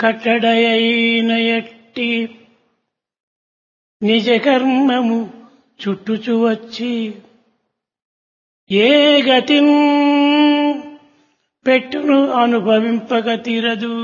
కట్టడయైన ఎట్టి నిజ కర్మము చుట్టుచు వచ్చి ఏ గతిం పెట్టును అనుభవింపక తీరదు.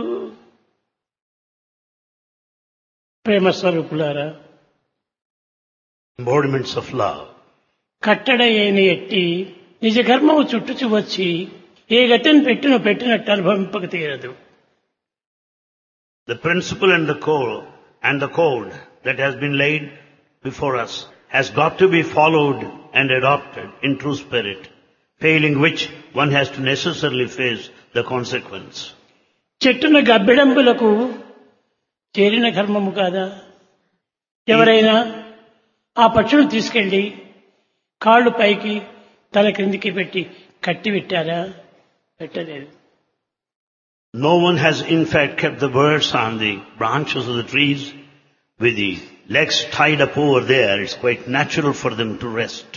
ప్రేమ స్వరూపులారా, embodiments of love. కట్టడయైన ఎట్టి నిజ కర్మము చుట్టుచు వచ్చి ఏ గతిని పెట్టినట్టు అనుభవింపక తీరదు. The principle and the code that has been laid before us has got to be followed and adopted in true spirit, failing which one has to necessarily face the consequence. చెట్టున గబ్బిడంబులకు చేరిన కర్మము కాదా? ఎవరైనా ఆ పక్షును తీసుకెళ్లి కాళ్ళు పైకి తల క్రిందికి పెట్టి కట్టి పెట్టారా? పెట్టలేదు. No one has in fact kept the birds on the branches of the trees with the legs tied up over there. It's quite natural for them to rest.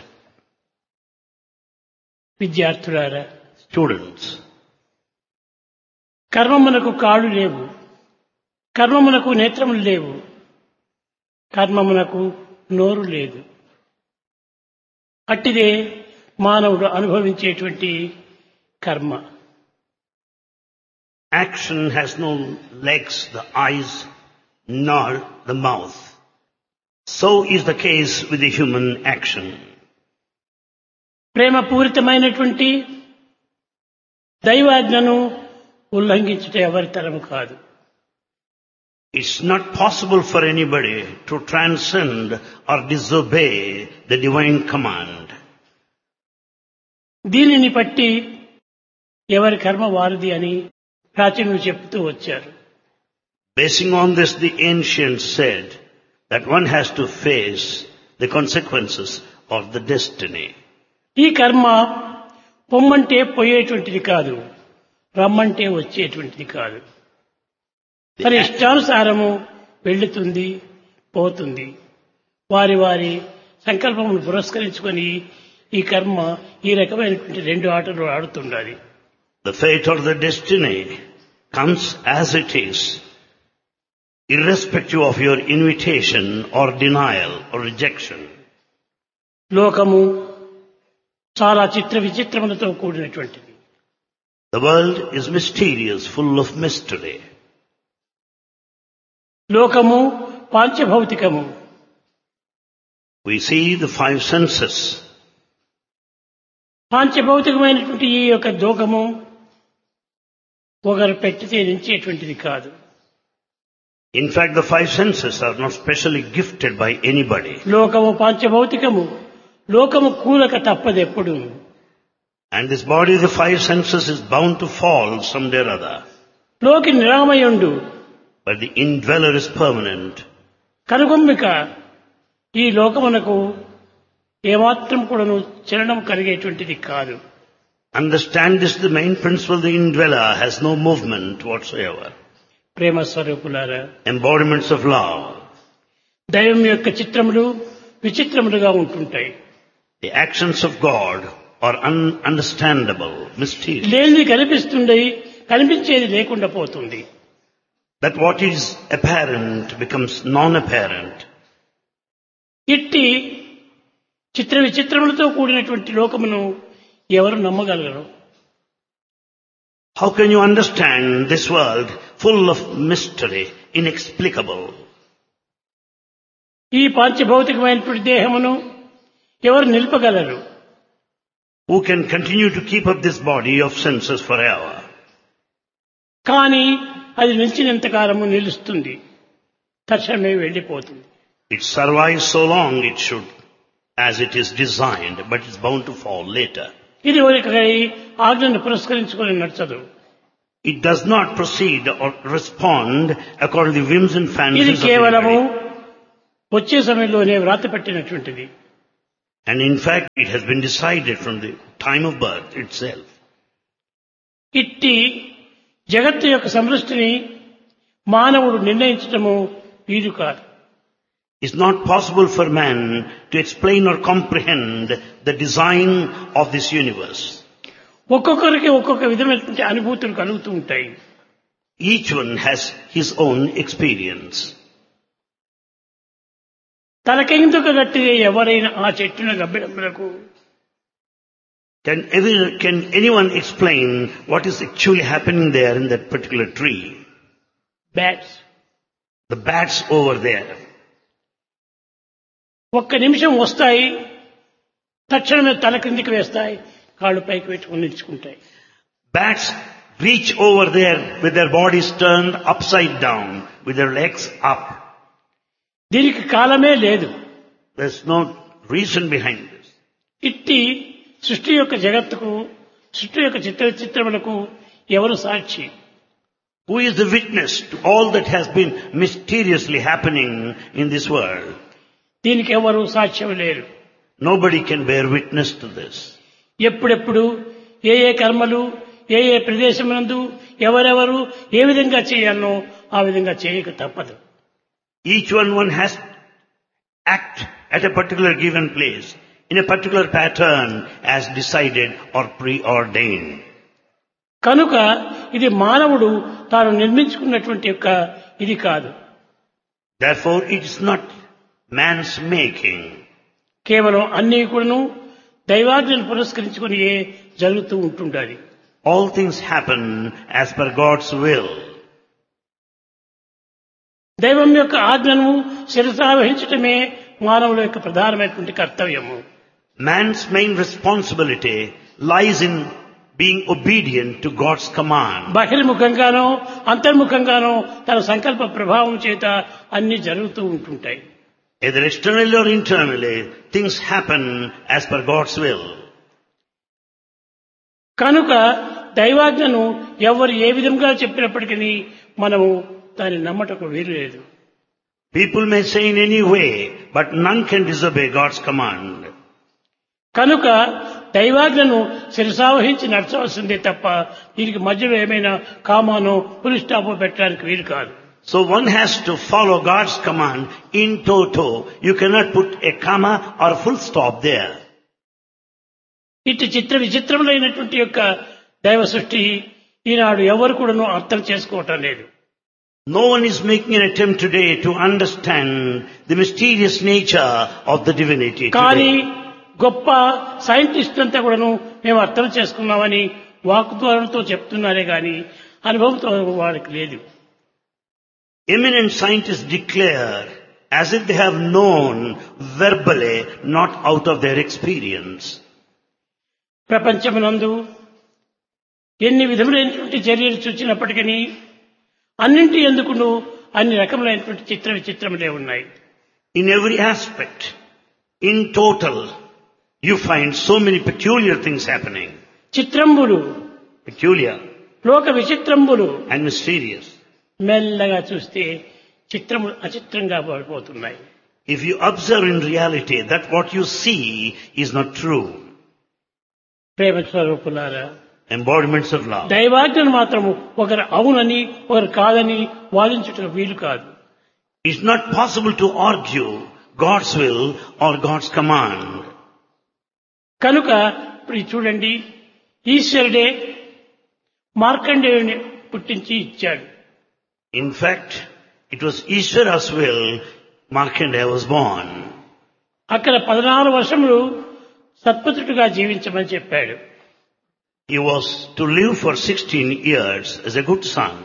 విద్యార్థులారా, Students, కర్మమునకు కాళ్ళు లేవు, కర్మమునకు నేత్రములు లేవు, కర్మమునకు నోరు లేదు. అట్టిదే మానవుడు అనుభవించేటువంటి కర్మ. action has no legs, the eyes, nor the mouth. So is the case with the human action. ప్రేమ పూరితమైనటువంటి దైవాజ్ఞను ఉల్లంఘించుట ఎవరి తరము కాదు. It's not possible for anybody to transcend or disobey the divine command. దీనిని బట్టి ఎవరి కర్మ వారిది అని ప్రాచీనులు చెప్తూ వచ్చారు. Basing on this, the ancients said that one has to face the consequences of the destiny. ఈ కర్మ పొమ్మంటే పోయేటువంటిది కాదు, రమ్మంటే వచ్చేటువంటిది కాదు. మరి ఇష్టానుసారము వెళ్తుంది, పోతుంది. వారి వారి సంకల్పమును పురస్కరించుకొని ఈ కర్మ ఈ రకమైనటువంటి రెండు ఆటలు ఆడుతుండాలి. The fate or the destiny comes as it is, irrespective of your invitation or denial or rejection. లోకము చాలా చిత్ర విచిత్రములతో కూడినటువంటిది. The world is mysterious, full of mystery. లోకము పాంచభౌతికము. We see the five senses. పాంచభౌతికమైనటువంటి ఈ యొక్క లోకము ఒకరు పెట్టితే నించేటువంటిది కాదు. In fact, the five senses are not specially gifted by anybody. లోకము పాంచభౌతికము, లోకము కూలక తప్పదెప్పుడు. And this body, the five senses, is bound to fall someday or other. లోకి నిరామయుండు, But the indweller is permanent. కనుగొమ్మిక ఈ లోకమునకు ఏమాత్రం కూడాను చలనం కలిగేటువంటిది కాదు. Understand this, the main principle, the indweller has no movement whatsoever. ప్రేమ స్వరూపులారా, Embodiments of love. దైవం యొక్క చిత్రములు విచిత్రములుగా ఉంటుంటాయి. The actions of God are ununderstandable, mysterious. లేనిది కనిపిస్తుంది, కనిపించేది లేకుండా పోతుంది. That what is apparent becomes non-apparent. ఇట్టి చిత్ర విచిత్రములతో కూడినటువంటి లోకమును ఎవరు నమ్మగలరు? How can you understand this world full of mystery, inexplicable? ఈ పాంచభౌతికమైనటువంటి దేహమును ఎవరు నిలుపగలరు? Who can continue to keep up this body of senses forever? కానీ అది నిలిచినంత కాలము నిలుస్తుంది, తక్షణమే వెళ్ళిపోతుంది. It survives so long it should, as it is designed, but it's bound to fall later. ఇది ఒకరి ఆజ్ఞను పురస్కరించుకొని నచ్చదు. It does not proceed or respond according to the whims and ఇది fancies of కేవలము anybody. వచ్చే సమయంలోనే వ్రాత పెట్టినటువంటిది. And in fact, it has been decided from the time of birth itself. ఇట్టి జగత్తు యొక్క సమృష్టిని మానవుడు నిర్ణయించటము వీలు కాదు. It's not possible for man to explain or comprehend the design of this universe. ఒక్కొక్కరికి ఒక్కొక్క విధమైనటువంటి అనుభూతులు కలుగుతూ ఉంటాయి. Each one has his own experience. తలకెందుకు గట్టిగా ఎవరైనా ఆ చెట్టును గబ్బిడములకు Can anyone explain what is actually happening there in that particular tree? Bats The bats over there. ఒక్క నిమిషం వస్తాయి, తక్షణమే తల క్రిందికి వేస్తాయి, కాళ్ళు పైకి పెట్టుకుని నిలుచుకుంటాయి. Bats reach over there with their bodies turned upside down, with their legs up. దీనికి కాలమే లేదు. There's no reason behind this. ఇట్టి సృష్టి యొక్క జగత్తుకు, సృష్టి యొక్క చిత్రములకు ఎవరు సాక్షి? Who is the witness to all that has been mysteriously happening in this world? దీనికి ఎవరు సాక్ష్యం లేరు. Nobody can bear witness to this. ఎప్పుడెప్పుడు ఏ ఏ కర్మలు ఏ ఏ ప్రదేశమునందు ఎవరెవరు ఏ విధంగా చేయాలనో ఆ విధంగా చేయక తప్పదు. Each one has to act at a particular given place, in a particular pattern as decided or preordained. కనుక ఇది మానవుడు తాను నిర్మించుకున్నటువంటి యొక్క ఇది కాదు. Therefore, it is not man's making. కేవలం అన్నీ కూడాను దైవాజ్ఞను పురస్కరించుకుని జరుగుతూ ఉంటుండాలి. All things happen as per God's will. దైవం యొక్క ఆజ్ఞను శిరసావహించటమే మానవుల యొక్క ప్రధానమైనటువంటి కర్తవ్యము. Man's main responsibility lies in being obedient to God's command. బహిర్ముఖంగానో అంతర్ముఖంగానో తన సంకల్ప ప్రభావం చేత అన్ని జరుగుతూ ఉంటుంటాయి. Either externally or internally, things happen as per God's will. కనుక దైవాజ్ఞను ఎవరు ఏ విధంగా చెప్పినప్పటికీ మనము దాన్ని నమ్మటకు వీలు లేదు. People may say in any way, but none can disobey God's command. కనుక దైవాజ్ఞను శిరసావహించి నడచవలసిందే తప్ప దీనికి మధ్యలో ఏమైనా కామానో పులి స్టాపో పెట్టడానికి వీలు కాదు. So one has to follow God's command in toto. You cannot put a comma or a full stop there. ఇటు చిత్ర విచిత్రములైనటువంటి యొక్క దైవ సృష్టి ఈనాడు ఎవరు కూడాను అర్థం చేసుకోవటం లేదు. No one is making an attempt today to understand the mysterious nature of the divinity కానీ today. గొప్ప సైంటిస్ట్ అంతా కూడాను మేము అర్థం చేసుకున్నామని వాక్ద్వారంతో చెప్తున్నారే గాని అనుభవంతో వారికి లేదు. Eminent scientists declare as if they have known verbally, not out of their experience. ప్రపంచమునందు ఎన్ని విధములైనటువంటి చర్యలు చూచినప్పటికీ అన్నింటి ఎందుకును అన్ని రకములైనటువంటి చిత్ర విచిత్రములే ఉన్నాయి. In every aspect, in total, you find so many peculiar things happening. చిత్రంబులు Peculiar లోక విచిత్రంబులు and mysterious. మెల్లగా చూస్తే చిత్రములు అచిత్రంగా పడిపోతున్నాయి. If you observe in reality that what you see is not true, ప్రేమ స్వరూపులారా, embodiments of love. దైవాజ్ఞను మాత్రము ఒకరు అవునని ఒకరు కాదని వాదించుట వీలు కాదు. It's not possible to argue God's will or God's command. కనుక ఇప్పుడు ఇది చూడండి, ఈశ్వరుడే మార్కండేయుని పుట్టించి ఇచ్చాడు. In fact, it was Ishvara's will Markandeya was born. అక్కడ 14 వర్షములు సత్పుత్రుడిగా జీవించమని చెప్పాడు. He was to live for 16 years as a good son.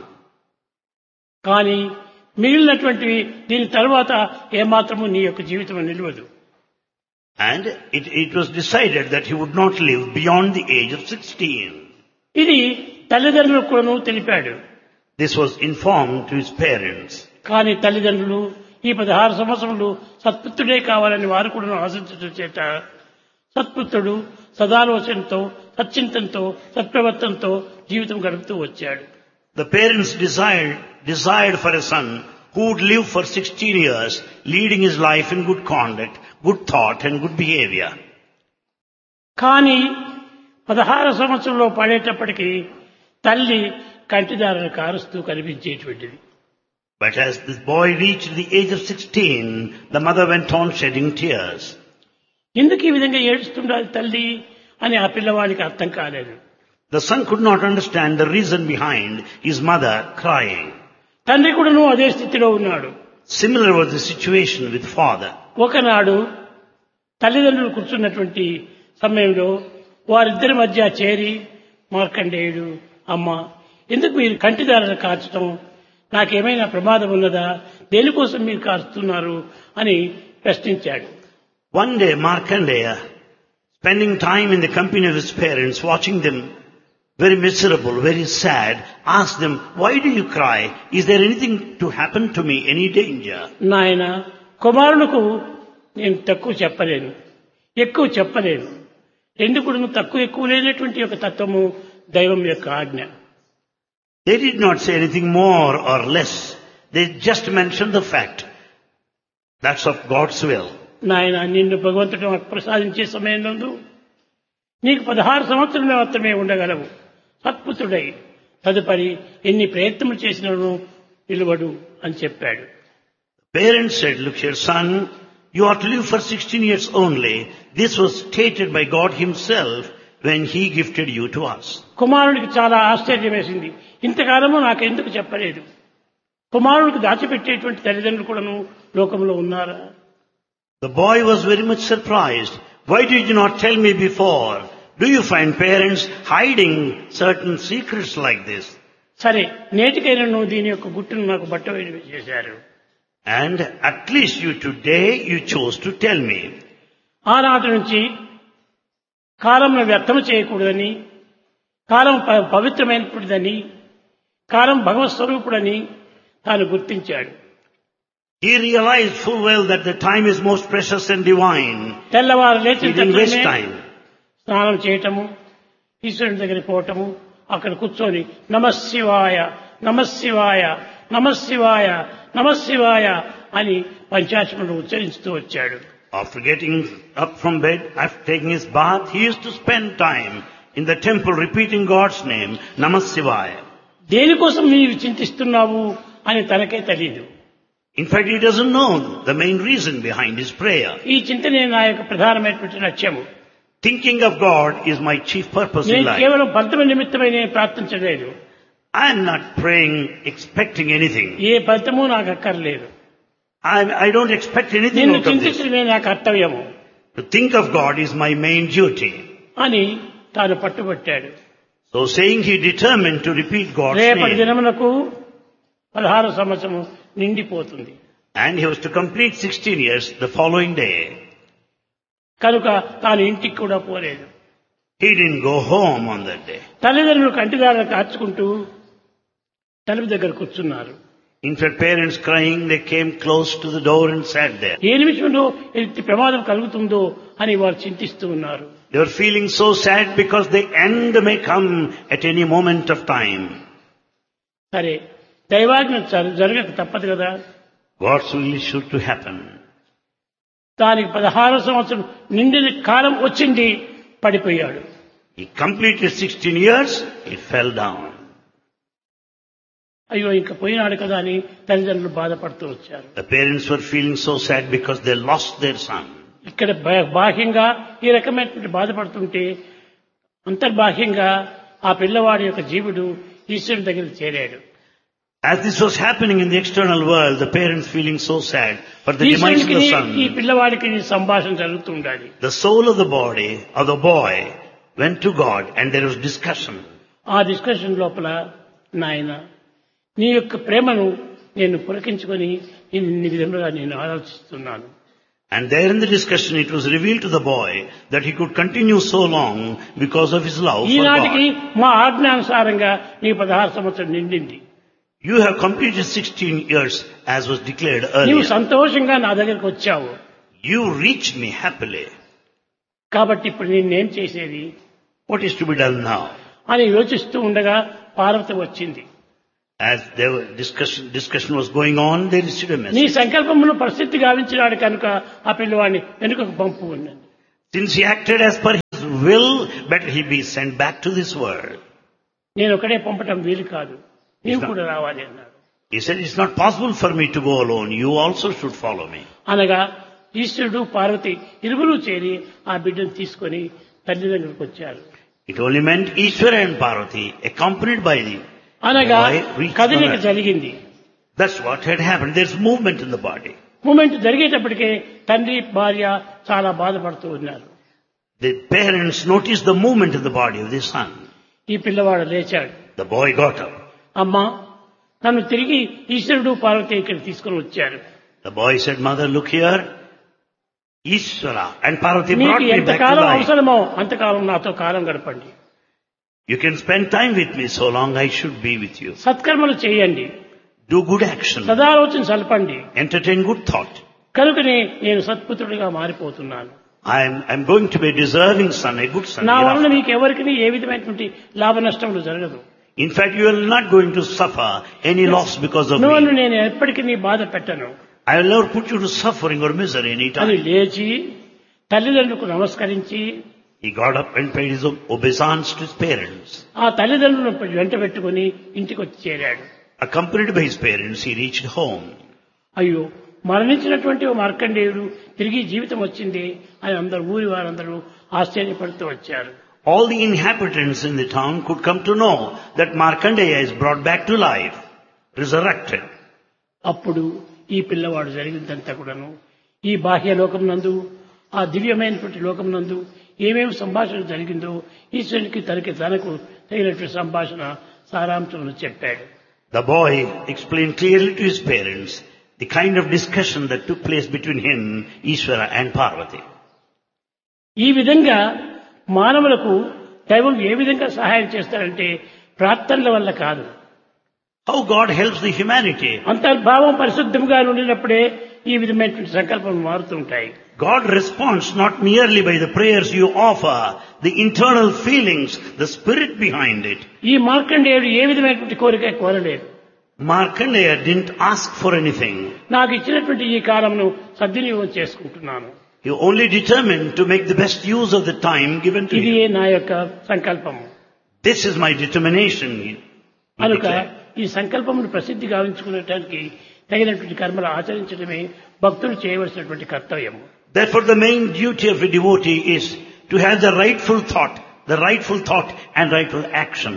కానీ మిగిలినటువంటివి దీని తర్వాత ఏమాత్రము నీ యొక్క జీవితం నిలవదు. And it was decided that he would not live beyond the age of 16. ఇది తల్లిదండ్రులకు కూడాను తెలిపాడు. This was informed to his parents. కానీ తల్లిదండ్రులు ఈ 16 సంవత్సరములు సత్పుత్రుడే కావాలని వారు కూడా ఆశించడం చేత సత్పుత్రుడు సదాలోచనతో సచ్చింతంతో సత్ప్రవర్తనతో జీవితం గడుపుతూ వచ్చాడు. The parents desired for a son who would live for 16 years, leading his life in good conduct, good thought and good behavior. కానీ 16 సంవత్సరంలో పడేటప్పటికీ తల్లి కంటిదారులు కారుస్తూ కనిపించేటువంటిది. But as this boy reached the age of 16, the mother went on shedding tears. ఎందుకు ఈ విధంగా ఏడుస్తుండాలి తల్లి అని ఆ పిల్లవాడికి అర్థం కాలేదు. The son could not understand the reason behind his mother crying. తండ్రి కూడాను అదే స్థితిలో ఉన్నాడు. Similar was the situation with father. ఒకనాడు తల్లిదండ్రులు కూర్చున్నటువంటి సమయంలో వారిద్దరి మధ్య చేరి మార్కండేయుడు, అమ్మ ఎందుకు మీరు కంటిదారులు కార్చడం, నాకేమైనా ప్రమాదం ఉన్నదా, దేనికోసం మీరు కారుస్తున్నారు అని ప్రశ్నించాడు. One day Markandeya, spending time in the company of his parents, watching them very miserable, very sad, asked them, why do you cry? Is there anything to happen to me, any danger? నాయన, కుమారులకు నేను తక్కువ చెప్పలేను, ఎక్కువ చెప్పలేను. ఎందుకు తక్కువ ఎక్కువ లేనటువంటి ఒక తత్వము దైవం యొక్క ఆజ్ఞ. They did not say anything more or less. They just mentioned the fact. That's of God's will. నాయన, నిన్ను భగవంతుడు ప్రసాదించే సమయంలో నీకు 16 సంవత్సరాలు మాత్రమే ఉండగలవు. సత్పుత్రుడై తదుపరి ఎన్ని ప్రయత్నములు చేసినను నిలబడు అని చెప్పాడు. Parents said, look here son, you ought to live for 16 years only. This was stated by God himself when he gifted you to us. కుమారుడికి చాలా ఆశ్చర్యం వేసింది. ఇంతకాలము నాకెందుకు చెప్పలేదు? కుమారుడికి దాచిపెట్టేటువంటి తల్లిదండ్రులు కూడాను లోకంలో ఉన్నారా? The boy was very much surprised. Why did you not tell me before? Do you find parents hiding certain secrets like this? సరే, నేటికైనా నువ్వు దీని యొక్క గుట్టును నాకు బట్ట చేశారు. And at least today you chose to tell me. ఆనాటి నుంచి కాలంను వ్యర్థం చేయకూడదని, కాలం పవిత్రమైనటువంటిదని, కాలం భగవత్ స్వరూపుడని తాను గుర్తించాడు. He realized full well that the time is most precious and divine. తెల్లవారు He didn't waste లేచి time. స్నానం చేయటము, ఈశ్వరుని దగ్గరికి పోవటము, అక్కడ కూర్చొని నమశివాయ నమశివాయ నమశివాయ నమశివాయ అని పంచాక్షరులు ఉచ్చరిస్తూ వచ్చాడు. After getting up from bed, after taking his bath, he used to spend time in the temple repeating God's name, Namah Shivaya. దేనికోసం నీవు చింతిస్తున్నావు అని తనకే తెలియదు. In fact, he doesn't know the main reason behind his prayer. ఈ చింతనే నా యొక్క ప్రధానమైనటువంటి లక్ష్యము. Thinking of God is my chief purpose in నేను life. కేవలం ఫలితమ నిమిత్తమై నేను ప్రార్థించలేదు. I am not praying expecting anything. ఏ ఫలితము నాకు అక్కర్లేదు. I don't expect anything నిన్ను out of this. చింతించడమే నా కర్తవ్యము To think of God is my main duty. అని తాను పట్టుబట్టాడు. So saying, he determined to repeat God's రేపటి name. దినమునకు 16 సంవత్సరము నిండిపోతుంది. And he was to complete 16 years the following day. కనుక తాను ఇంటికి కూడా పోలేదు. He didn't go home on that day. తల్లిదండ్రులు కంటిదారులు కార్చుకుంటూ తలుపు దగ్గర కూర్చున్నారు. In fact, parents crying, they came close to the door and sat there. ఏ నిమిషంలో ఎట్టి ప్రమాదం కలుగుతుందో అని వారు చింతిస్తూ ఉన్నారు. They were feeling so sad because the end may come at any moment of time. సరే, దైవాజ్ఞ జరగక తప్పదు కదా. God's will is sure to happen. దానికి 16 సంవత్సరం నిండిన కాలం వచ్చింది, పడిపోయాడు. He completed 16 years, he fell down. అయ్యో, ఇంకా పోయినాడు కదా అని తల్లిదండ్రులు బాధపడుతూ వచ్చారు. The parents were feeling so sad because they lost their son. ఇక్కడ బాహ్యంగా ఈ రకమైనటువంటి బాధపడుతుంటే అంతర్బాహ్యంగా ఆ పిల్లవాడి యొక్క జీవుడు ఈశ్వరుని దగ్గరికి చేరాడు. As this was happening in the external world, the parents feeling so sad for the demise of the ఈ son, పిల్లవాడికి సంభాషణ జరుగుతూ ఉండాలి. the soul of the body of the boy went to God and there was discussion. ఆ discussion లోపల, నాయన నీ యొక్క ప్రేమను నేను పులకించుకొని ఇన్ని విధములుగా నేను ఆలోచిస్తున్నాను. And there in the discussion it was revealed to the boy that he could continue so long because of his love for ఈనాటికి God. మా ఆజ్ఞానుసారంగా నీ 16 సంవత్సరం నిండింది. You have completed 16 years as was declared నీవు earlier. సంతోషంగా నా దగ్గరికి వచ్చావు. You reached me happily. కాబట్టి ఇప్పుడు నేనేం చేసేది What is to be done now? అని యోచిస్తూ ఉండగా పార్వతి వచ్చింది. As their discussion was going on, they received a నీ message. సంకల్పమును పరిస్థితి గావించినాడు కనుక ఆ పిల్లవాడిని వెనుకకు పంపు ఉన్నది. Since he acted as per his will, better he be sent back to this world. నేను ఒకడే పంపటం వీలు కాదు, నీవు కూడా రావాలి అన్నాడు. He said, it's not possible for me to go alone. You also should follow me. అనగా ఈశ్వరుడు పార్వతి ఇరువురు చేరి ఆ బిడ్డను తీసుకొని తల్లిదండ్రులకు వచ్చారు. It only meant Ishvara and Parvati accompanied by the అనగా boy reached కదలిక the earth. జరిగింది. That's what had happened. There's movement in the body. Moment జరిగేటప్పటికే తండ్రి భార్య చాలా బాధపడుతూ ఉన్నారు. The parents noticed the movement in the body of the son. ఈ పిల్లవాడు లేచాడు. The boy got up. అమ్మా, నన్ను తిరిగి ఈశ్వరుడు పార్వతి ఇక్కడ తీసుకుని వచ్చారు. The boy said, Mother, look here. Ishvara and Parvati మీకు brought me back to ఎంతకాలం life. అవసరమో అంతకాలం నాతో కాలం గడపండి. You can spend time with me so long I should be with you. సత్కర్మలు చేయండి, Do good action. సదాలోచన సల్పండి. Entertain good thought. కనుకనే నేను సత్పుత్రుడిగా మారిపోతున్నాను. I'm going to be a deserving son, a good son. నా వలన hereafter. మీకు ఎవరికి ఏ విధమైనటువంటి లాభ నష్టములు జరగదు. In fact, you are not going to suffer any loss because of నువ్వు me. నేను ఎప్పటికీ నీ బాధ పెట్టను I will never put you to suffering or misery any అని time. లేచి తల్లిదండ్రులకు నమస్కరించి He got up and paid his obeisance to his parents. ఆ తల్లిదండ్రులను వెంట పెట్టుకుని ఇంటికి వచ్చి చేరాడు. Accompanied by his parents, he reached home. అయ్యో, మరణించినటువంటి ఓ మార్కండేయుడు తిరిగి జీవితం వచ్చింది అని అందరు ఊరి వారందరూ ఆశ్చర్యపడుతూ వచ్చారు. All the inhabitants in the town could come to know that Markandeya is brought back to life, resurrected. అప్పుడు ఈ పిల్లవాడు జరిగిందంతా కూడాను ఈ బాహ్య లోకం నందు, ఆ దివ్యమైనటువంటి లోకం నందు ఏమేమి సంభాషణ జరిగిందో ఈశ్వరునికి తనకు తగినటువంటి సంభాషణ సారాంశమును చెప్పాడు. The boy explained clearly to his parents the kind of discussion that took place between him, Ishvara and Parvati. ఈ విధంగా మానవులకు దైవం ఏ విధంగా సహాయం చేస్తాడంటే ప్రార్థనల వల్ల కాదు. How God helps the humanity. అంతర్భావం పరిశుద్ధంగా ఉండినప్పుడే ఈ విధమైనటువంటి సంకల్పం మారుతుంటాయి. God responds not merely by the prayers you offer, the internal feelings, the spirit behind it. ఈ మార్కండేయుడు ఏ విధమైనటువంటి కోరిక కోరలేదు. Markandeya didn't ask for anything. నాకు ఇచ్చినటువంటి ఈ కాలంను సద్వినియోగం చేసుకుంటున్నాను. He only determined to make the best use of the time given to ఇది him. నా యొక్క సంకల్పము. This is my determination. he కనుక declared. ఈ సంకల్పమును ప్రసిద్ధి గావించుకునేటానికి తగినటువంటి కర్మలు ఆచరించడమే భక్తులు చేయవలసినటువంటి కర్తవ్యము. Therefore the main duty of a devotee is to have the rightful thought and rightful action.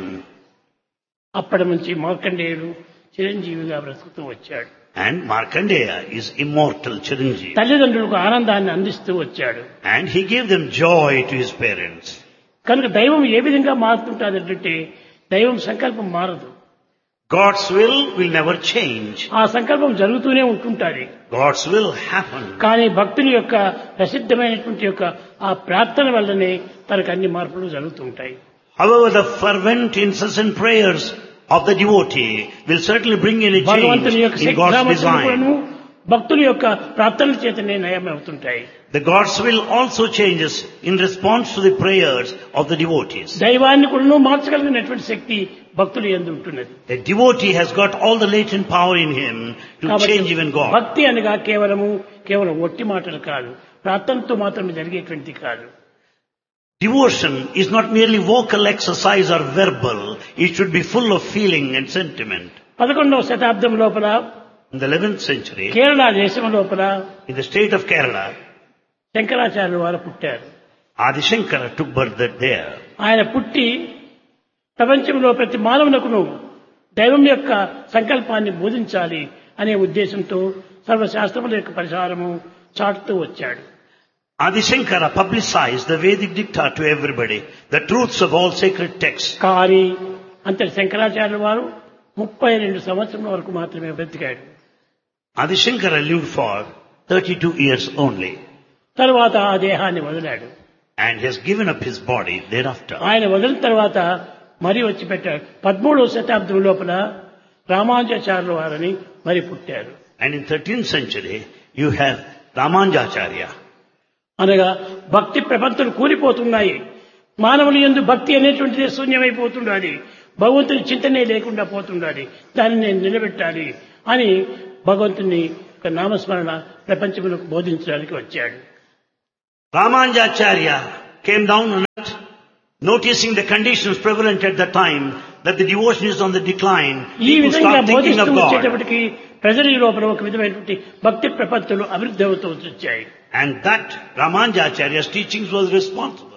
అప్పటి నుంచి మార్కండేయుడు చిరంజీవిగా బ్రతుకుతూ వచ్చాడు. And Markandeya is immortal Chiranjeevi. తల్లిదండ్రులకు ఆనందాన్ని అందిస్తూ వచ్చాడు. And he gave them joy to his parents. కనుక దైవం ఏ విధంగా మారుతుంటాదంటే దైవం సంకల్పం మారదు. God's will never change. ఆ సంకల్పం జరుగుతూనే ఉంటుంటాది. God's will happen. కానీ భక్తుని యొక్క ప్రసిద్ధమైనటువంటి యొక్క ఆ ప్రార్థన వల్లనే తనకు అన్ని మార్పులు జరుగుతూ ఉంటాయి. However, the fervent incessant prayers of the devotee will certainly bring in a change భగవంతుని యొక్క in God's శక్తిసామర్థ్యములను design. భక్తుల యొక్క ప్రార్థనల చేతనే నయమవుతుంటాయి. The God's will also changes in response to the prayers of the devotees. దైవాన్ని కూడా మార్చగలిగినటువంటి శక్తి భక్తులు యందు ఉంటున్నది. The devotee has got all the latent power in him to కాబట్టి change even God. భక్తి అనగా కేవలం ఒట్టి మాటలు కాదు, ప్రార్థనతో మాత్రమే జరిగేటువంటిది కాదు. Devotion is not merely vocal exercise or verbal. It should be full of feeling and sentiment. 11వ శతాబ్దం లోపల In the 11th century, Kerala దేశం లోపల in the state of Kerala, శంకరాచార్యుల వారు పుట్టారు. Adi Shankara took birth there. ఆయన పుట్టి ప్రపంచంలో ప్రతి మానవునకును దైవం యొక్క సంకల్పాన్ని బోధించాలి అనే ఉద్దేశంతో సర్వశాస్త్రముల యొక్క పరిహారము చాటుతూ వచ్చాడు. Adi Shankara publicized the Vedic dicta to everybody, the truths of all sacred texts. కానీ అంతటి శంకరాచార్యుల వారు 32 సంవత్సరం వరకు మాత్రమే బ్రతికాడు. Adi Shankara lived for 32 years only. తర్వాత ఆ దేహాన్ని వదిలాడు. And he has given up his body thereafter. ఆయన వదిలిన తర్వాత మరి వచ్చి పెట్టాడు. 13వ శతాబ్దం లోపల రామానుజాచార్యుల వారని మరి పుట్టారు. And in 13th century, you have Ramanujacharya. అనగా భక్తి ప్రపంచలు కూలిపోతున్నాయి. మానవుని యందు భక్తి అనేటువంటిది శూన్యమైపోతుండాలి. భగవంతుని చింతనే లేకుండా పోతుండాలి. దాన్ని నేను నిలబెట్టాలి అని భగవంతుని యొక్క నామస్మరణ ప్రపంచములకు బోధించడానికి వచ్చాడు. Ramanujacharya came down on earth, noticing the conditions prevalent at the time, that the devotion is on the decline. ఈ People విధంగా start thinking బోధిస్తూ of God. వచ్చేటప్పటికి ప్రజల లోపల ఒక విధమైనటువంటి భక్తి ప్రపత్తులు అభివృద్ధి అవుతూ వచ్చాయి. And that Ramanujacharya's teachings was responsible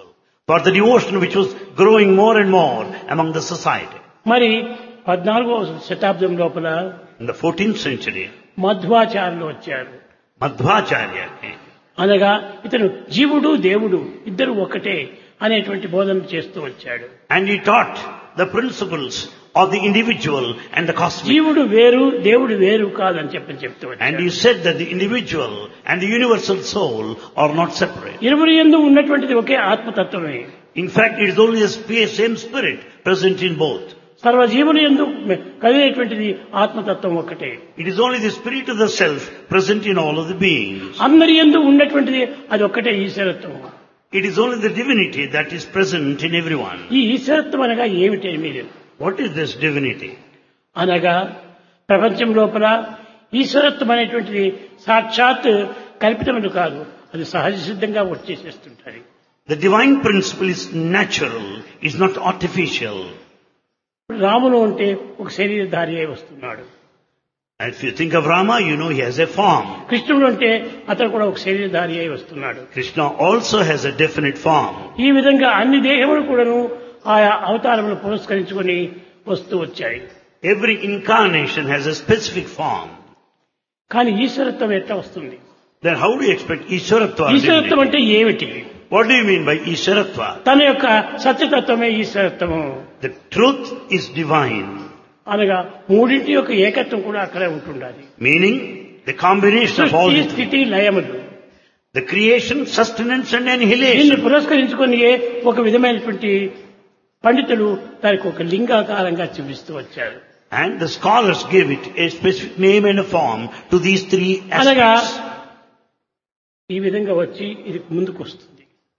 for the devotion which was growing more and more among the society. మరి 14వ శతాబ్దం లోపల In the 14th century, మధ్వాచార్యులు వచ్చారు. Madhvacharya came. అనగా ఇతను జీవుడు దేవుడు ఇద్దరు ఒకటే అనేటువంటి బోధన చేస్తూ వచ్చాడు. And he taught the principles of the individual and the cosmic. జీవుడు వేరు దేవుడు వేరు కాదని చెప్తూ And వచ్చాడు. he said that the individual and the universal soul are not separate. ఇరువురి యందు ఉన్నటువంటిది ఒకే ఆత్మతత్వమే. In fact, it is only the same spirit present in both. సర్వజీవుల యందు కలిగేటువంటిది ఆత్మతత్వం ఒకటే. It is only the spirit of the self present in all of the beings. అందరి యందు ఉన్నటువంటిది అది ఒక్కటే ఈశ్వరత్వం. It is only the divinity that is present in everyone. ఈ ఈశ్వరత్వం అనగా ఏమిటి మీరు? What is this divinity? అనగా ప్రపంచం లోపల ఈశ్వరత్వం అనేటువంటిది సాక్షాత్ కల్పితములు కాదు, అది సహజ సిద్ధంగా వచ్చేసేస్తుంటారు. The divine principle is natural, is not artificial. రాముడు అంటే ఒక శరీరధారి అయి వస్తున్నాడు. And if you think of Rama, you know he has a form. కృష్ణుడు అంటే అతను కూడా ఒక శరీరధారి అయి వస్తున్నాడు. Krishna also has a definite form. ఈ విధంగా అన్ని దేహములు కూడాను ఆయా అవతారములు పురస్కరించుకొని వస్తూ వచ్చాయి. Every incarnation has a specific form. కానీ ఈశ్వరత్వం ఎట్లా వస్తుంది? Then how do you expect Ishwaratva? ఈశ్వరత్వం అంటే ఏమిటి? What do you mean by Ishwaratva? తన యొక్క సత్యతత్వమే ఈశ్వరత్వము. The truth is divine. అనగా మూడింటి యొక్క ఏకత్వం కూడా అక్కడే ఉంటుండాలి. Meaning the combination of all సృష్టి, the three. స్థితి, లయములు. The creation, sustenance and దీన్ని annihilation. పురస్కరించుకొని ఒక విధమైనటువంటి పండితులు దానికి ఒక లింగాకారంగా చూపిస్తూ వచ్చారు. And the scholars gave it a specific name and a form to these three అనగా aspects. ఈ విధంగా వచ్చి ఇది ముందుకు వస్తుంది.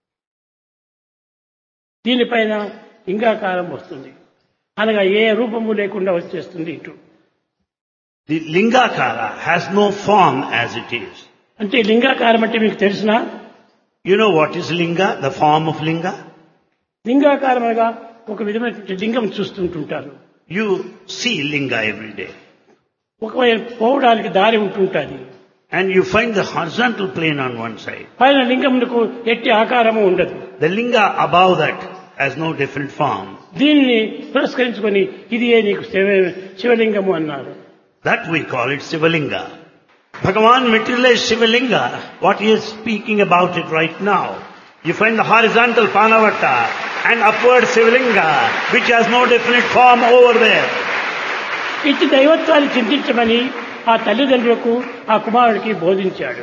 దీనిపైన లింగాకారం వస్తుంది. అనగా ఏ రూపము లేకుండా వచ్చేస్తుంది ఇటు. The Lingakara has no form as it is. అంటే లింగాకారం అంటే మీకు తెలిసినా? You know what is Linga, the form of Linga? లింగాకారం అనగా ఒక విధమైనటువంటి లింగం చూస్తుంటుంటారు. You see Linga every day. ఒకవైపు పోవడానికి దారి ఉంటుంటుంది. And you find the horizontal plane on one side. పైన లింగమునకు ఎట్టి ఆకారము ఉండదు. The Linga above that has no definite form. దీనిని పురస్కరించుకొని ఇది నీకు శివలింగము అన్నారు. That we call it Sivalinga. Bhagavan materialized Sivalinga. What he is speaking about it right now. You find the horizontal Panavata and upward Sivalinga, which has no definite form over there. ఇట్టి దైవత్వాన్ని చింతించమని ఆ తల్లిదండ్రులకు ఆ కుమారుడికి బోధించాడు.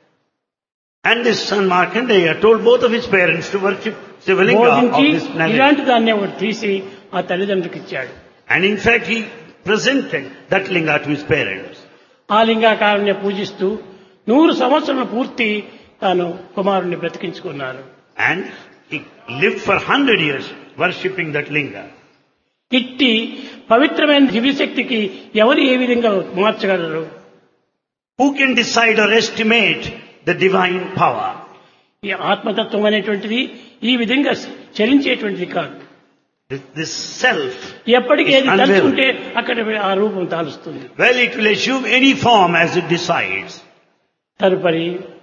And this son Markandeya told both of his parents to worship Sivalinga of బోధించి this planet. ఇలాంటి దాన్ని ఒకటి తీసి ఆ తల్లిదండ్రులకు ఇచ్చాడు. And in fact he presented that linga to his parents. ఆ లింగాకారాన్ని పూజిస్తూ 100 సంవత్సరాలు పూర్తి తాను కుమారుణ్ణి బ్రతికించుకున్నారు. And he lived for 100 years worshipping that linga. ఇట్టి పవిత్రమైన దివ్యశక్తికి ఎవరు ఏ విధంగా మార్చగలరు? Who can decide or estimate the divine power? ఈ ఆత్మతత్వం అనేటువంటిది ఈ విధంగా చలించేటువంటిది కాదు. This self ఎప్పటికీ is ఏది unveiled. తలుచుకుంటే అక్కడ ఆ రూపం తాలుస్తుంది. Well, it will assume any form as it decides. తదుపరి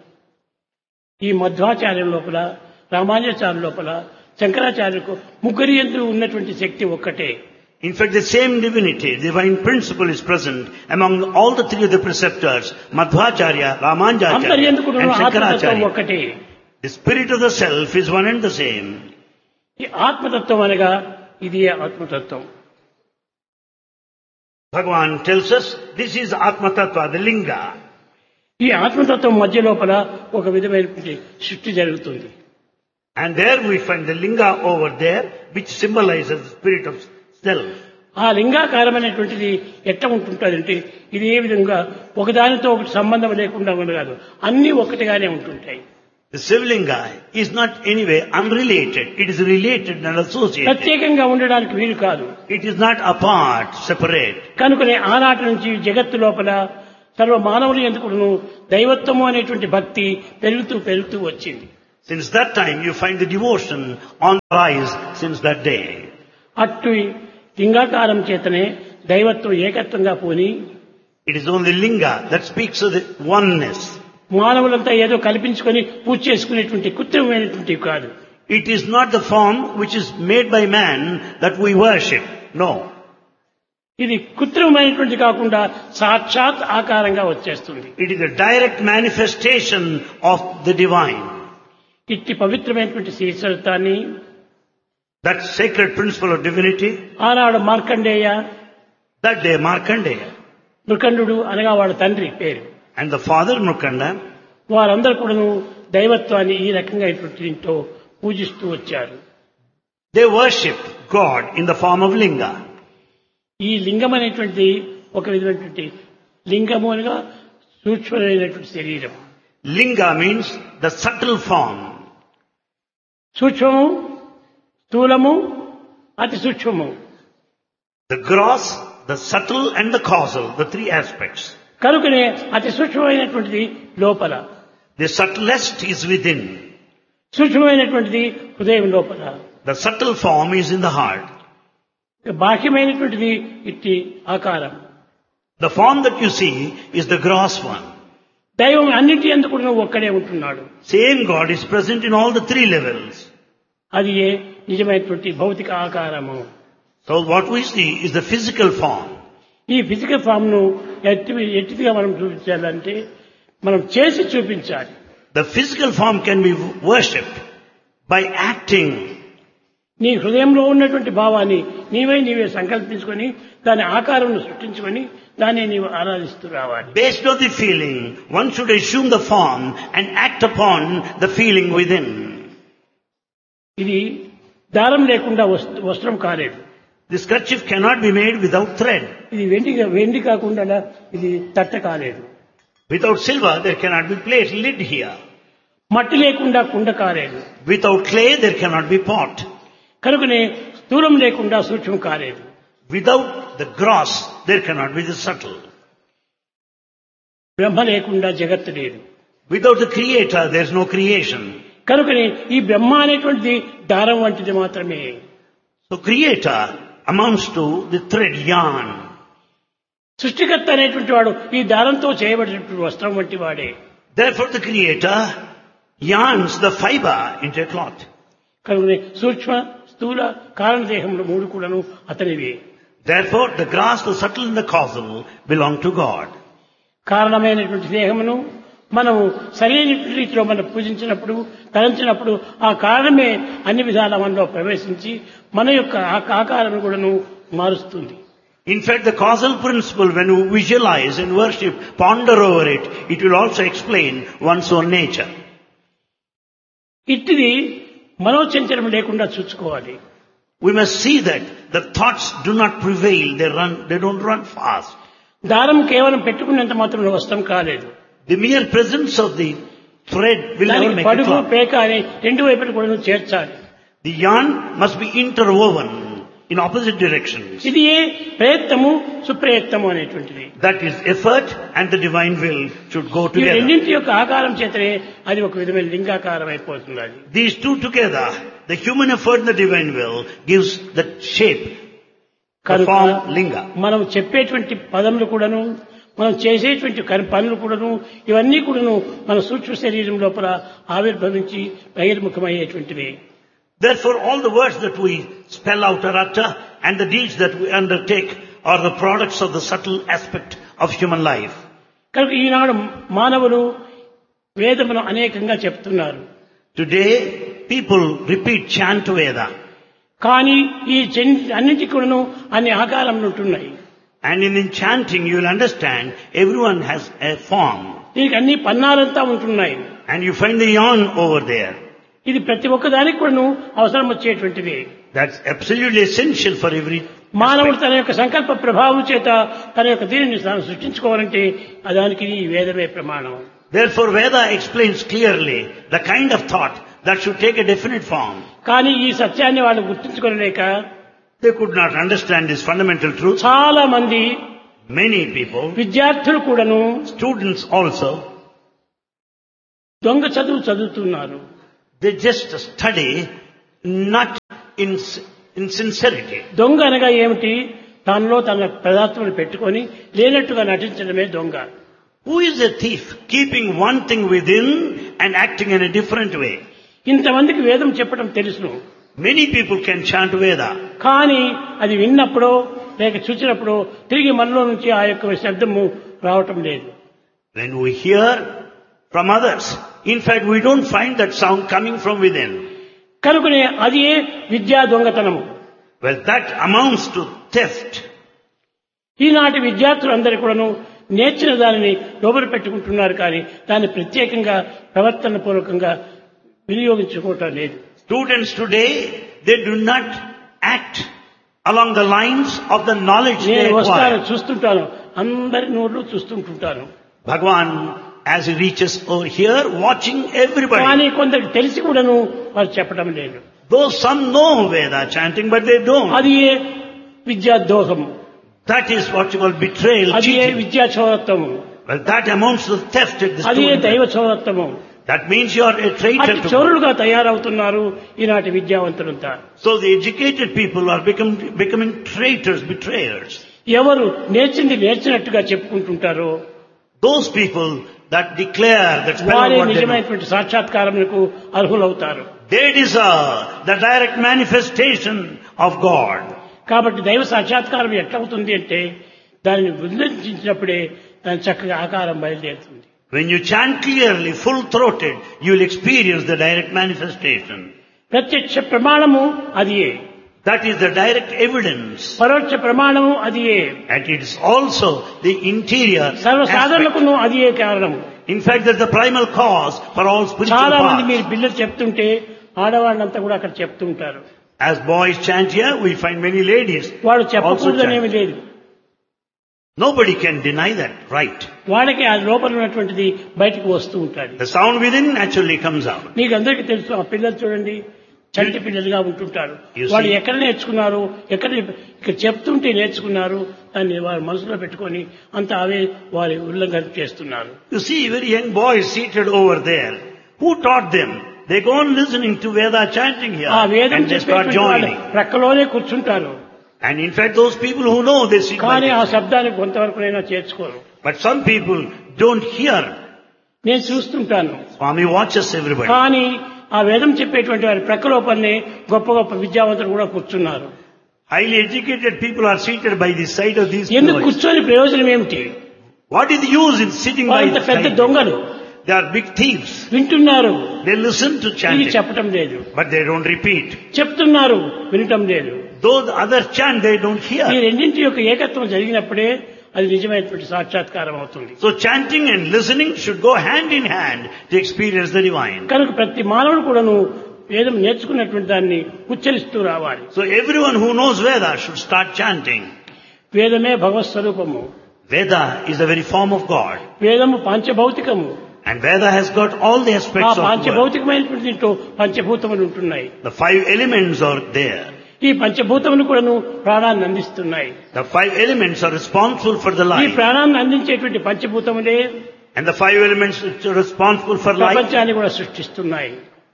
ఈ మధ్వాచార్యం లోపల, రామానుజాచార్య లోపల, శంకరాచార్యులకు ముగ్గురి యందు ఉన్నటువంటి శక్తి ఒక్కటే. In fact, the same divinity, divine principle is present among all the three of the preceptors, Madhvacharya, అందరి Ramanujacharya యందు కూడా and ఆత్మతత్వం Shankaracharya. ఒక్కటే. The spirit of the self is one and the same. ఈ ఆత్మతత్వం అనగా ఇది ఆత్మతత్వం. Bhagavan tells us this is Atma Tattva, the linga. ఈ ఆత్మతత్వం మధ్య లోపల ఒక విధమైనటువంటి సృష్టి జరుగుతుంది. And there we find the linga over there, which symbolizes the spirit of self. ఆ లింగాకారం అనేటువంటిది ఎట్లా ఉంటుంటుందంటే ఇది ఏ విధంగా ఒకదానితో ఒకటి సంబంధం లేకుండా ఉండదు, అన్నీ ఒకటిగానే ఉంటుంటాయి. The Sivalinga is not anyway unrelated. It is related and associated. ప్రత్యేకంగా ఉండడానికి వీలు కాదు. It is not apart, separate. కనుకనే ఆనాటి నుంచి జగత్తు లోపల సర్వ మానవులు ఎందుకును దైవత్వము అనేటువంటి భక్తి పెరుగుతూ వచ్చింది. Since that time you find the devotion on the rise since that day. అట్టు లింగాకారం చేతనే దైవత్వం ఏకత్వంగా పోని It is only linga that speaks of the oneness. మానవులంతా ఏదో కల్పించుకొని పూజ చేసుకునేటువంటి కృత్రిమైనటువంటి కాదు. It is not the form which is made by man that we worship. No. ఇది కృత్రిమమైనటువంటి కాకుండా సాక్షాత్ ఆకారంగా వచ్చేస్తుంది. It is a direct manifestation of the divine. ఇట్టి పవిత్రమైనటువంటి శ్రీచరితాన్ని, That sacred principle of divinity, ఆనాడు Markandeya, that day Markandeya Mrikandu అనగా వాడి తండ్రి పేరు, and the father Mrukanda, వారందరూ కూడాను దైవత్వాన్ని ఈ రకంగా దీంతో పూజిస్తూ వచ్చారు. they worshipped God in the form of linga. ఈ లింగం అనేటువంటిది ఒక విధమైనటువంటి లింగము అనగా సూక్ష్మమైనటువంటి శరీరం. Linga means the subtle form. సూక్ష్మము, స్థూలము, అతి సూక్ష్మము. The gross, the subtle and the causal, the three aspects. కనుకనే అతి సూక్ష్మమైనటువంటిది లోపల, The subtlest is within. సూక్ష్మమైనటువంటిది హృదయం లోపల, The subtle form is in the heart. బాహ్యమైనటువంటిది ఇట్టి ఆకారం. The form that you see is the gross one. దైవం అన్నింటి యందు కూడా ఒక్కడే ఉంటున్నాడు. Same God is present in all the three levels. అది ఏ నిజమైనటువంటి భౌతిక ఆకారము. So what we see is the physical form. ఈ ఫిజికల్ ఫామ్ ను ఎట్టిగా మనం చూపించాలంటే మనం చేసి చూపించాలి. The physical form can be worshipped by acting. నీ హృదయంలో ఉన్నటువంటి భావాన్ని నీవే సంకల్పించుకొని దాని ఆకారం సృష్టించుకొని దాన్ని నీవు ఆరాధిస్తూ రావాలి. Based on the feeling, one should assume the form and act upon the feeling within. ఇది దారం లేకుండా వస్త్రం కాలేదు. This kerchief cannot be made without thread. ఇది వెండి కాకుండా ఇది తట్ట కాలేదు. Without silver, there cannot be plate, lid here. మట్టి లేకుండా కుండ కాలేదు. Without clay, there cannot be pot. కనుకనే స్థూలం లేకుండా సూక్ష్మం కాలేదు. Without the gross, there cannot be the subtle. బ్రహ్మ లేకుండా జగత్తు లేదు. Without the creator, there is no creation. కనుకనే ఈ బ్రహ్మ అనేటువంటిది దారం వంటిది మాత్రమే. So creator amounts to the thread, yarn. సృష్టికర్త అనేటువంటి వాడు ఈ దారంతో చేయబడినటువంటి వస్త్రం వంటి వాడే. Therefore the creator yarns the fiber into a cloth. కనుకనే సూక్ష్మ, స్థూల, కారణదేహములు మూడు కూడాను అతనివే. Therefore the gross, the subtle and the causal belong to God. కారణమైనటువంటి దేహమును మనము సరైన రీతిలో మనం పూజించినప్పుడు, తలంచినప్పుడు ఆ కారణమే అన్ని విధాల మనలో ప్రవేశించి మన యొక్క ఆకారం కూడాను మారుస్తుంది. In fact, the causal principle, when you visualize and worship, ponder over it, it will also explain one's own nature. ఇట్టిది మనోచంచలం లేకుండా చూసుకోవాలి. We must see that the thoughts do not prevail, they don't run fast. దారం కేవలం పెట్టుకున్నంత మాత్రం వస్త్రం కాలేదు. The mere presence of the thread will never make a పడుగు cloth. పేక అని రెండు వైపులు కూడా చేర్చాలి. The yarn must be interwoven in opposite directions. ఇది ఏ ప్రయత్నము సుప్రయత్నము అనేటువంటిది. That is effort and the divine will should go ఈ together. రెండింటి యొక్క ఆకారం చేతనే అది ఒక విధమైన లింగాకారం అయిపోతుంది. అది These two together, the human effort and the divine will, gives the shape, the form, linga. మనం చెప్పేటువంటి పదములు కూడాను, మనం చేసేటువంటి పనులు కూడాను, ఇవన్నీ కూడాను మన సూక్ష్మ శరీరం లోపల ఆవిర్భవించి బహిర్ముఖమయ్యేటువంటివి. Therefore, all the words that we spell out or utter and the deeds that we undertake are the products of the subtle aspect of human life. కనుక ఈనాడు మానవులు వేదమును అనేకంగా చెప్తున్నారు. Today, people repeat chant Veda. కానీ ఈ అన్నింటికి కూడాను అన్ని ఆకారములు ఉంటున్నాయి. And in chanting, you will understand everyone has a form. దీనికి అన్ని పన్నాలంతా ఉంటున్నాయి. And you find the yarn over there. ఇది ప్రతి ఒక్క దానికి కూడాను అవసరం వచ్చేటువంటిది. That's absolutely essential for every మానవుడు తన యొక్క సంకల్ప ప్రభావం చేత తన యొక్క దీనిని తాను సృష్టించుకోవాలంటే దానికి ఈ వేదమే ప్రమాణం. Therefore, Veda explains clearly the kind of thought that should take a definite form. కానీ ఈ సత్యాన్ని వాళ్ళు గుర్తించుకోలేక They could not understand this fundamental truth. చాలా మంది Many people, విద్యార్థులు కూడాను students also, దొంగ చదువు చదువుతున్నారు. they just study not in sincerity. దొంగ అనగా ఏమిటి? తనలో తన పదార్థములు పెట్టుకొని లేనట్టుగా నటించడమే దొంగ. Who is a thief? Keeping one thing within and acting in a different way. ఇంతమందికి వేదం చెప్పడం తెలుసును. Many people can chant Veda. కానీ అది విన్నప్పుడో లేక చూసినప్పుడో తిరిగి మనలో నుంచి ఆ యొక్క శబ్దము రావటం లేదు. When we hear from others, in fact we don't find that sound coming from within. కనుకనే అది విద్యా దొంగతనము. Well, that amounts to theft. ఈనాటి విద్యార్థులందరూ కూడాను నేర్చిన దానిని లోబర పెట్టుకుంటున్నారు కానీ దాన్ని ప్రత్యేకంగా ప్రవర్తన పూర్వకంగా వినియోగించుకోవటం లేదు. Students today, they do not act along the lines of the knowledge they నేను వస్తాను acquire. చూస్తుంటాను, అందరి నోళ్ళు చూస్తుంటుంటాను. Bhagavan, as he reaches over here, watching everybody. కానీ కొందరికి తెలిసి కూడాను వారు చెప్పడం లేదు. Though some know Veda chanting, but they don't. అది విద్యా దోహము, That is what you call betrayal, అది cheating. విద్యా చౌరత్వము, Well, that amounts to theft at the అది దైవ student. చౌరత్వము. That means you are a traitor అతి to God. చౌరులుగా తయారవుతున్నారు ఈనాటి విద్యావంతులంతా. So the educated people are becoming traitors, betrayers. ఎవరు నేర్చినట్టుగా చెప్పుకుంటుంటారో Those people that declare, that spell వారే out what they know, నిజమైనటువంటి సాక్షాత్కారములకు అర్హులవుతారు. they deserve the direct manifestation of God. కాబట్టి దైవ సాక్షాత్కారం ఎట్లవుతుంది అంటే దానిని ఉల్లంఘించినప్పుడే దాని చక్కగా ఆకారం బయలుదేరుతుంది. When you chant clearly, full-throated, you will experience the direct manifestation. ప్రత్యక్ష ప్రమాణము అదియే, That is the direct evidence. పరోక్ష ప్రమాణము అదియే, And it is also the interior aspect. సర్వసాధారణకును అదియే కారణము. In fact, that's the primal cause for all spiritual చాలా మంది paths. మీరు పిల్లలు చెప్తుంటే ఆడవాళ్ళంతా కూడా అక్కడ చెప్తుంటారు. As boys chant here, we find many ladies వాడు also చెప్పకూడదనేమి chant. లేదు. Nobody can deny that, right? వాళ్ళకి ఆ లోపల ఉన్నటువంటిది బయటకు వస్తూ ఉంటాడు. The sound within naturally comes out. మీకు అందరికీ తెలుసు, ఆ పిల్లలు చూడండి చంటి పిల్లలుగా ఉంటుంటారు. You see. వాళ్ళు ఎక్కడ నేర్చుకున్నారు, ఇక్కడ చెప్తుంటే నేర్చుకున్నారు, దాన్ని వారు మనసులో పెట్టుకొని అంత అవే వారి ఉల్లంఘన చేస్తున్నారు. You see very young boys seated over there. Who taught them? They go on listening to Veda chanting here ఆ వేదం and they start చెప్పేటువంటి వాళ్ళు joining. ప్రక్కలోనే కూర్చుంటారు. And in fact those people who know, they sit by కానీ ఆ this. శబ్దాన్ని కొంతవరకునైనా చేర్చుకోరు. But some people don't hear. నేను చూస్తుంటాను. Swami watches everybody. కానీ ఆ వేదం చెప్పేటువంటి వారి ప్రక్కలోపలనే గొప్ప గొప్ప విద్యావంతులు కూడా కూర్చున్నారు. Highly educated people are seated by the side of these ఎందుకు boys. కూర్చొని ప్రయోజనం ఏమిటి? What is the use in sitting by వాళ్ళంత the పెద్ద side? దొంగలు They are big thieves. వింటున్నారు, They listen to ఇది chanting, చెప్పటం లేదు. but they don't repeat. చెప్తున్నారు, వినటం లేదు. Though the others chant, they don't ఈ hear. రెండింటి యొక్క ఏకత్వం జరిగినప్పుడే అది నిజమైనటువంటి సాక్షాత్కారం అవుతుంది. So chanting and listening should go hand in hand to experience the divine. కనుక ప్రతి మానవుడు కూడాను వేదం నేర్చుకున్నటువంటి దాన్ని ఉచ్చరిస్తూ రావాలి. So everyone who knows Veda should start chanting. వేదమే భగవత్ స్వరూపము, Veda is the very form of God. వేదము పాంచభౌతికము. And Veda has got all the ఆ aspects of God. పాంచభౌతికమైనటువంటి దీంట్లో పంచభూతములు ఉంటున్నాయి. The 5 elements are there. ఈ పంచభూతములు కూడాను ప్రాణాన్ని అందిస్తున్నాయి. The 5 elements are responsible for the ఈ life. ప్రాణాన్ని అందించేటువంటి పంచభూతములే And the 5 elements which are responsible for life ప్రపంచాన్ని కూడా సృష్టిస్తున్నాయి.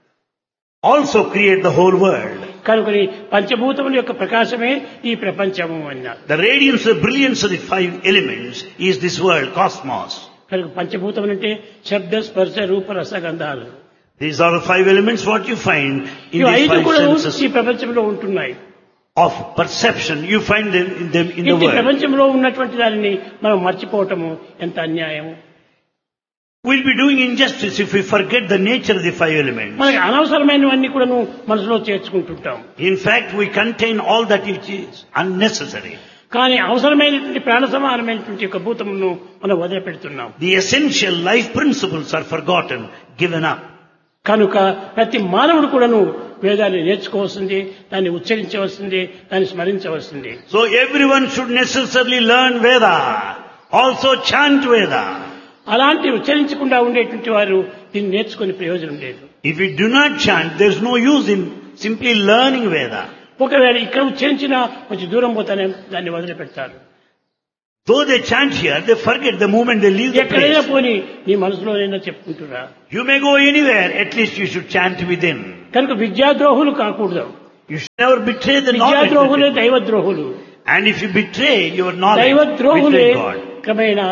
also create the whole world. కనుకని పంచభూతముల యొక్క ప్రకాశమే ఈ ప్రపంచము అన్నారు. The radiance, the brilliance of the 5 elements is this world, cosmos. కనుక పంచభూతములు అంటే శబ్ద స్పర్శ రూప రస గంధాలు. These are the 5 elements what you find in ఇవి these ఐదు 5 కూడా senses ఈ ప్రపంచంలో ఉంటున్నాయి. of perception. You find them in the ఇంటి world. ప్రపంచంలో ఉన్నటువంటి దానిని మనం మర్చిపోవటము ఎంత అన్యాయం. We'll be doing injustice if we forget the nature of the 5 elements. మనకి అనవసరమైనవన్నీ కూడాను మనసులో చేర్చుకుంటుంటాం. In fact, we contain all that which is unnecessary. కానీ అవసరమైనటువంటి ప్రాణ సమానమైనటువంటి యొక్క భూతమును మనం వదిలిపెడుతున్నాం. The essential life principles are forgotten, given up. కనుక ప్రతి మానవుడు కూడాను వేదాన్ని నేర్చుకోవాల్సింది, దాన్ని ఉచ్చరించవలసింది, దాన్ని స్మరించవలసింది. So everyone should necessarily learn Veda, also chant Veda. అలాంటి ఉచ్చరించకుండా ఉండేటువంటి వారు దీన్ని నేర్చుకునే ప్రయోజనం లేదు. If we do not chant, there is no use in simply learning Veda. ఒకవేళ ఇక్కడ ఉచ్చరించినా కొంచెం దూరం పోతానే దాన్ని వదిలిపెడతారు. Though they chant here, they forget the moment they leave the ఎక్కడైనా place. పోని నీ మనసులోనైనా చెప్పుకుంటురా. You may go anywhere, at least you should chant within. కనుక విద్యాద్రోహులు కాకూడదు. You should never betray the knowledge. విద్యాద్రోహులే దైవద్రోహులు. And if you betray your knowledge, దైవద్రోహులే betray God. క్రమేణా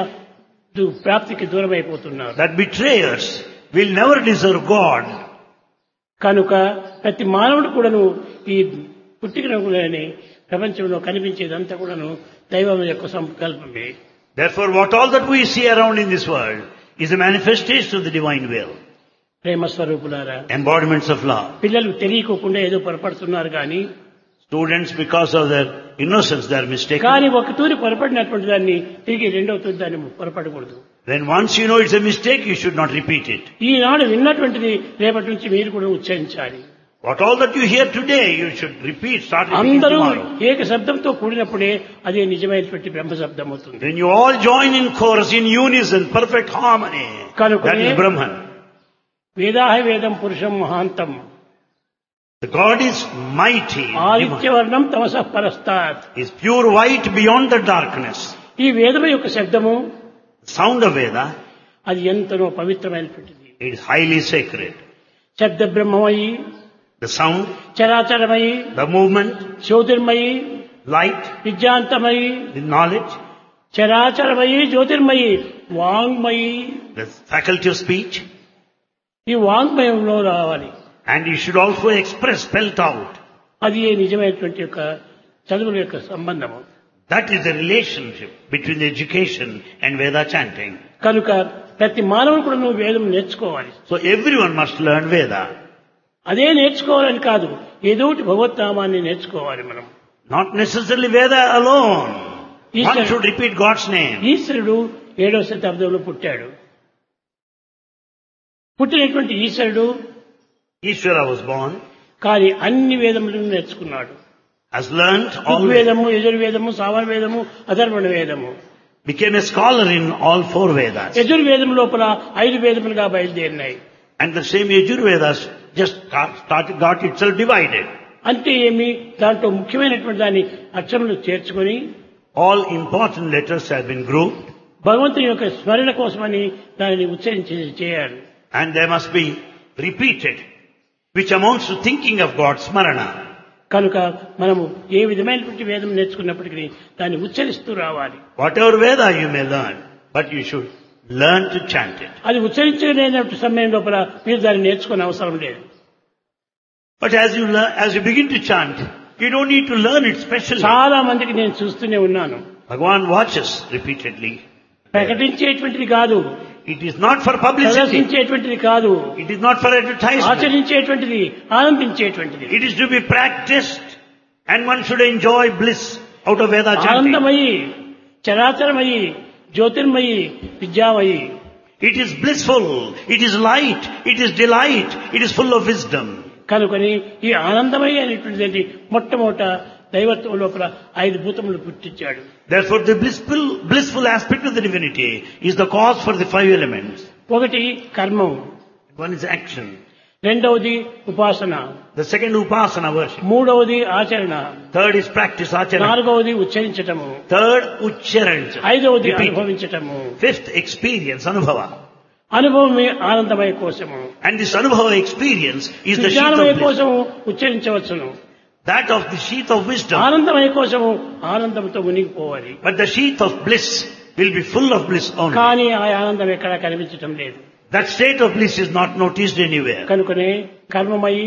ప్రాప్తికి దూరం అయిపోతున్నారు. That betrayers will never deserve God. కనుక ప్రతి మానవుడు కూడాను ఈ పుట్టికలోని ప్రపంచంలో కనిపించేదంతా కూడాను దైవం యొక్క సంకల్పమే. Therefore, what all that we see around in this world is a manifestation of the divine will, ప్రేమ స్వరూపులారా, embodiments of love. పిల్లలు తెలియకోకుండా ఏదో పొరపడుతున్నారు కానీ Students, because of their innocence, they are mistaken. కానీ ఒక తూరి పొరపడినటువంటి దాన్ని తిరిగి రెండవ తూరి దాన్ని పొరపడకూడదు. When once you know it's a mistake, you should not repeat it. ఈనాడు విన్నటువంటిది రేపటి నుంచి మీరు కూడా ఉచ్చరించాలి. What all that you hear today, you should repeat, start repeating అందరూ tomorrow. ఏక శబ్దంతో కూడినప్పుడే అదే నిజమైనటువంటి బ్రహ్మ శబ్దం అవుతుంది. When you all join in chorus, in unison, perfect harmony, that is Brahman. వేదాహ వేదం పురుషం మహాంతం The God is mighty, ఆదిత్యవర్ణం తమసః పరస్తాత్. is pure white beyond the darkness. ఈ వేదము యొక్క శబ్దము Sound of Veda, అది ఎంతనో పవిత్రమైనటువంటిది. it is highly sacred. శబ్ద బ్రహ్మమయి, The sound, చరాచరమయి, the movement, Jyotirmayi, light, విద్యాంతమయి, the knowledge, చరాచరమయి, Jyotirmayi, వాంగ్మయి. the faculty of speech, ఈ వాంగ్మయంలో రావాలి. and you should also express, spelt out. అది నిజమైనటువంటి యొక్క చదువుల యొక్క సంబంధము. That is the relationship between the education and Veda chanting. కనుక ప్రతి మానవుడు కూడా నువ్వు వేదం నేర్చుకోవాలి. So everyone must learn Veda. అదే నేర్చుకోవాలని కాదు, ఏదో ఒకటి భగవద్నామాన్ని నేర్చుకోవాలి మనం. Not necessarily Veda alone. One should repeat God's name. ఈశ్వరుడు 7వ శతాబ్దంలో పుట్టాడు. పుట్టినటువంటి ఈశ్వరుడు Ishvara was born, కానీ అన్ని వేదములను నేర్చుకున్నాడు. has learnt all, ఋగ్వేదము, యజుర్వేదము, సామవేదము, అథర్వణ వేదము. became a scholar in all 4 Vedas. యజుర్వేదం లోపల 5 వేదములుగా బయలుదేరినాయి. And the same Yajurvedas just got itself divided. అంటే ఏమి, దాంట్లో ముఖ్యమైనటువంటి దాన్ని అక్షరములు చేర్చుకొని All important letters have been grouped, భగవంతుని యొక్క స్మరణ కోసమని దానిని ఉచ్చరించి చేయాలి. and they must be repeated, which amounts to thinking of God's smarana. కనుక మనము ఏ విధమైనటువంటి వేదం నేర్చుకున్నప్పటికీ దాన్ని ఉచ్చరిస్తూ రావాలి. Whatever Veda you may learn, but you should learn to chant it. అది ఉచ్చరించలేనటువంటి సమయం లోపల మీరు దాన్ని నేర్చుకునే అవసరం లేదు. But as you begin to chant, you don't need to learn it specially. చాలా మందికి నేను చూస్తూనే ఉన్నాను. Bhagavan watches repeatedly. ప్రకటించేటువంటిది కాదు, It is not for publicity. ప్రదర్శించేటువంటిది కాదు, It is not for advertisement. ఆచరించేటువంటిది, ఆనందించేటువంటిది. It is to be practiced, and one should enjoy bliss out of Veda chanting. ఆనందమయి, చరాచరమయి, Jyotirmayi, విద్యామయి. It is blissful, it is light, it is delight, it is full of wisdom. కనుకొని ఈ ఆనందమయి అనేటువంటిది మొట్టమొదట దైవత్వం లోపల 5 భూతములు పుట్టించాడు. Therefore, the blissful aspect of the divinity is the cause for the 5 elements. ఒకటి కర్మం, One is action. రెండవది ఉపాసన, The second, upasana worship. మూడవది ఆచరణ, Third is practice, achara. నాలుగవది ఉచ్చరించటము, Third, uchcharancha. ఐదవది Repeat. అనుభవించటము. Fifth, experience, anubhava. అనుభవమే ఆనందమయ కోశము. And this anubhava experience is the sheath విజ్ఞానమయ of bliss. కోశము ఉచ్చరించవచ్చును. That of the sheath of wisdom. ఆనందమయ కోశము ఆనందంతో మునిగిపోవాలి. But the sheath of bliss will be full of bliss only. కానీ ఆ ఆనందం ఎక్కడా కనిపించటం లేదు. That state of bliss is not noticed anywhere. కనుకనే కర్మమయి,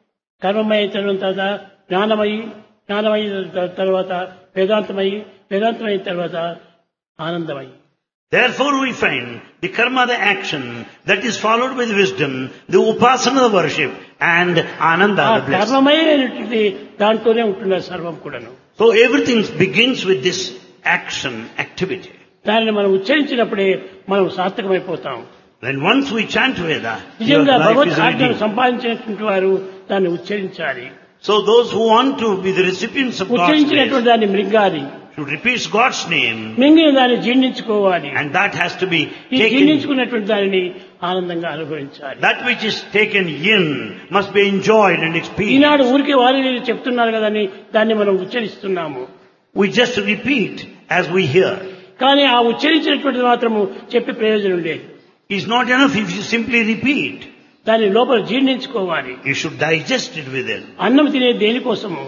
కర్మమయ తర్వాత జ్ఞానమయి, జ్ఞానమయి తర్వాత వేదాంతమయి, వేదాంతమయ తర్వాత ఆనందమయి. Therefore we find the karma, the action, that is followed by the wisdom, the upasana, the worship, and ananda, ఆ the bliss. కర్మమయమైనటువంటి దాంట్లోనే ఉంటున్నారు సర్వం కూడాను. So everything begins with this action, activity. దానిని మనం ఉచ్చరించినప్పుడే మనం సార్థకమైపోతాం. When once we chant Veda, your నిజంగా life Bhagwat is ఆజ్ఞను redeemed. సంపాదించినటువంటి వారు దాన్ని ఉచ్చరించాలి. So those who want to be the recipients of God's grace ఉచ్చరించినటువంటి దాన్ని మృంగాలి, should repeat God's name, మింగిన దాన్ని జీర్ణించుకోవాలి. and that has to be ఈ taken. జీర్ణించుకున్నటువంటి దానిని ఆనందంగా అనుభవించాలి. That which is taken in must be enjoyed and experienced. ఈనాడు ఊరికే వారి చెప్తున్నారు కదని దాన్ని మనం ఉచ్చరిస్తున్నాము. We just repeat as we hear. కానీ ఆ ఉచ్చరించినటువంటిది మాత్రము చెప్పే ప్రయోజనం లేదు. It's not enough if you simply repeat. దాని లోపల జీర్ణించుకోవాలి. You should digest it within. అన్నం తినే దేనికోసము?